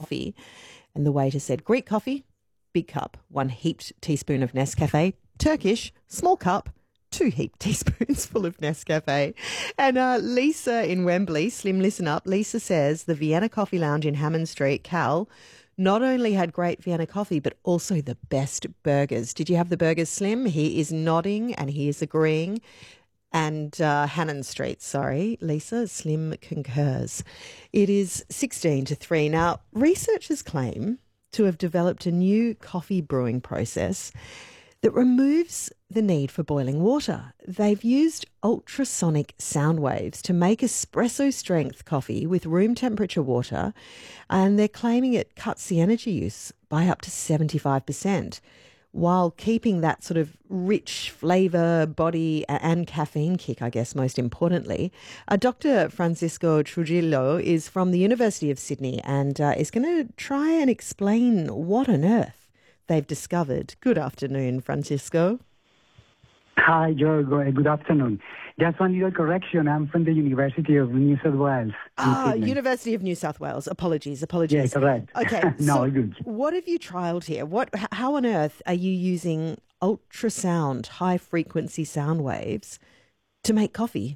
coffee. And the waiter said, Greek coffee, big cup, 1 heaped teaspoon of Nescafe. Turkish, small cup, 2 heaped teaspoons full of Nescafe. And Lisa in Wembley, Slim, listen up. Lisa says the Vienna Coffee Lounge in Hammond Street, Cal, not only had great Vienna coffee, but also the best burgers. Did you have the burgers, Slim? He is nodding and he is agreeing. And Hannon Street, sorry, Lisa, Slim concurs. It is 16 to 3. Now, researchers claim to have developed a new coffee brewing process that removes the need for boiling water. They've used ultrasonic sound waves to make espresso-strength coffee with room temperature water, and they're claiming it cuts the energy use by up to 75%, while keeping that sort of rich flavour, body and caffeine kick, I guess, most importantly. Dr. Francisco Trujillo is from the University of Sydney and is going to try and explain what on earth they've discovered. Good afternoon, Francisco. Hi, Joe. Good afternoon. Just one little correction. I'm from the University of New South Wales. University of New South Wales. Apologies. Yeah, correct. Okay. No, good. What have you trialled here? How on earth are you using ultrasound, high-frequency sound waves to make coffee?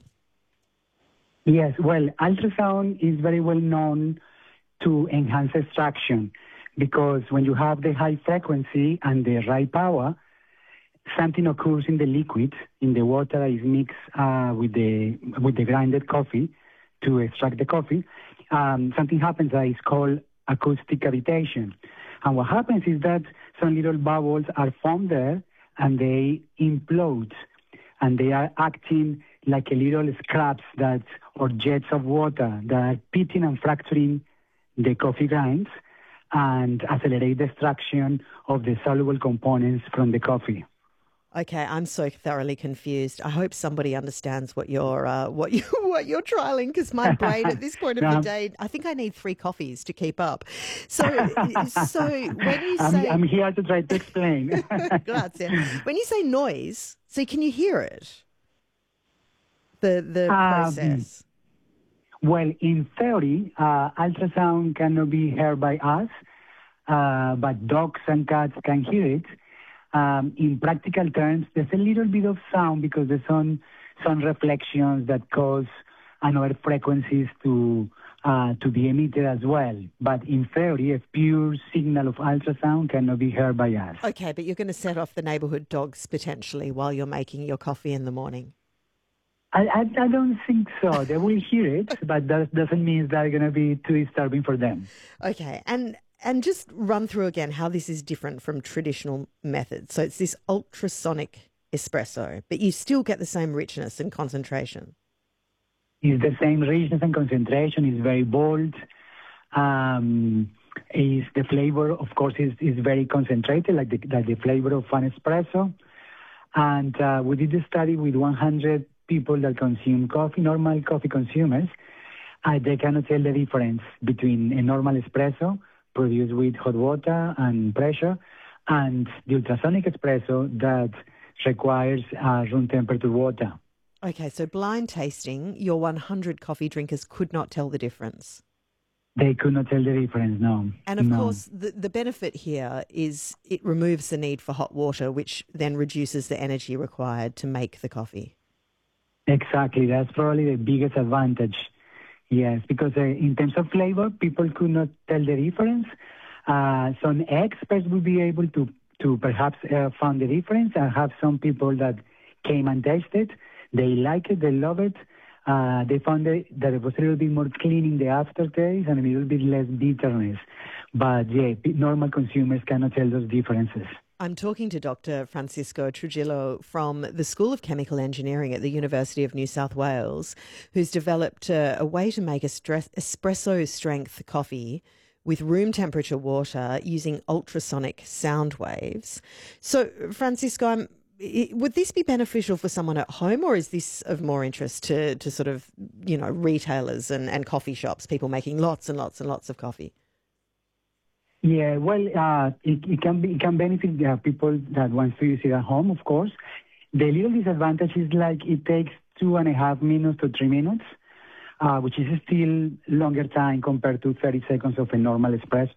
Yes, well, ultrasound is very well known to enhance extraction because when you have the high frequency and the right power, something occurs in the liquid, in the water that is mixed with the grinded coffee to extract the coffee. Something happens that is called acoustic cavitation. And what happens is that some little bubbles are formed there and they implode. And they are acting like a little scraps or jets of water that are pitting and fracturing the coffee grinds and accelerate the extraction of the soluble components from the coffee. Okay, I'm so thoroughly confused. I hope somebody understands what you're trialing, because my brain at this point of the day, I think I need 3 coffees to keep up. So when you say, I'm here to try to explain. Grazie. When you say noise, so can you hear it? The process. Well, in theory, ultrasound cannot be heard by us, but dogs and cats can hear it. In practical terms, there's a little bit of sound because there's some reflections that cause another frequencies to be emitted as well. But in theory, a pure signal of ultrasound cannot be heard by us. Okay, but you're going to set off the neighbourhood dogs potentially while you're making your coffee in the morning. I don't think so. They will hear it, but that doesn't mean they're going to be too disturbing for them. Okay, and just run through again how this is different from traditional methods. So it's this ultrasonic espresso, but you still get the same richness and concentration. It's the same richness and concentration. It's very bold. Is the flavor, of course, is very concentrated, like the flavor of an espresso. And we did a study with 100 people that consume coffee, normal coffee consumers. They cannot tell the difference between a normal espresso produced with hot water and pressure and the ultrasonic espresso that requires room temperature water. Okay, so blind tasting, your 100 coffee drinkers could not tell the difference. They could not tell the difference, no. And of course, the benefit here is it removes the need for hot water, which then reduces the energy required to make the coffee. Exactly. That's probably the biggest advantage. Yes, because in terms of flavor, people could not tell the difference. Some experts will be able to perhaps find the difference. I have some people that came and tasted. They like it. They love it. They found that it was a little bit more clean in the aftertaste and a little bit less bitterness. But yeah, normal consumers cannot tell those differences. I'm talking to Dr. Francisco Trujillo from the School of Chemical Engineering at the University of New South Wales, who's developed a way to make espresso-strength coffee with room temperature water using ultrasonic sound waves. So, Francisco, would this be beneficial for someone at home, or is this of more interest to sort of, retailers and coffee shops, people making lots and lots and lots of coffee? Yeah, well, it can benefit people that want to use it at home, of course. The little disadvantage is like it takes 2.5 minutes to 3 minutes, which is still longer time compared to 30 seconds of a normal espresso.